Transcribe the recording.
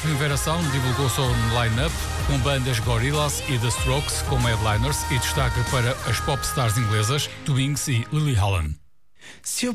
Primavera Sound divulgou seu line-up com bandas Gorillaz e The Strokes como headliners e destaca para as pop stars inglesas Twins e Lily Allen. Se eu